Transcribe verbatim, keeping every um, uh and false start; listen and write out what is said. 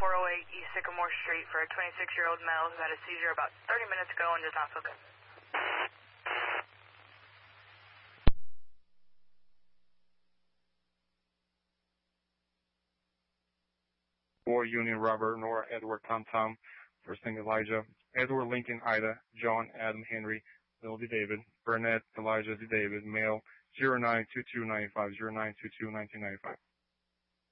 four oh eight East Sycamore Street for a twenty-six-year-old male who had a seizure about thirty minutes ago and does not feel good. Boy, Union, Robert, Nora, Edward, Tom, Tom, First thing Elijah, Edward, Lincoln, Ida, John, Adam, Henry, Bill, D. David, Burnett, Elijah, D. David, male, zero nine two two nine five, zero nine two two nineteen ninety-five.